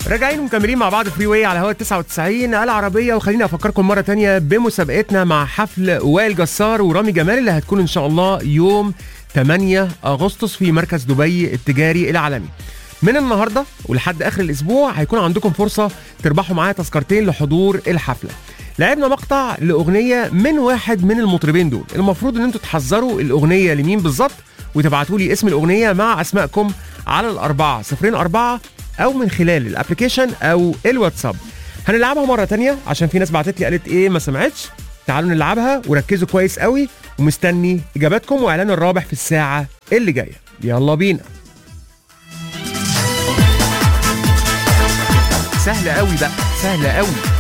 راجعين ومكملين مع بعض فري واي على هوا 99 العربيه. وخليني افكركم مره تانية بمسابقتنا مع حفل وائل جسار ورامي جمال اللي هتكون ان شاء الله يوم 8 اغسطس في مركز دبي التجاري العالمي. من النهارده ولحد اخر الاسبوع هيكون عندكم فرصه تربحوا معايا تذكرتين لحضور الحفله. لعبنا مقطع لاغنيه من واحد من المطربين دول، المفروض ان انتوا تحذروا الاغنيه لمين بالظبط وتبعتوا لي اسم الاغنيه مع اسمائكم على الأربعة 04 او من خلال الابلكيشن او الواتساب. هنلعبها مره تانية عشان في ناس بعتت لي قالت ايه ما سمعتش. تعالوا نلعبها وركزوا كويس قوي، ومستني اجاباتكم واعلان الرابح في الساعه اللي جايه. يلا بينا. سهله قوي بقى، سهله قوي.